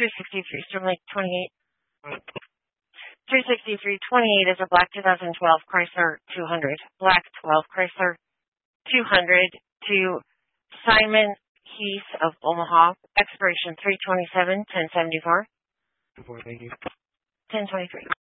363, Storm Lake 28. 36328 is a black 2012 Chrysler 200. Black 12 Chrysler 200 to Simon Heath of Omaha. Expiration 3/27/1074. 1023.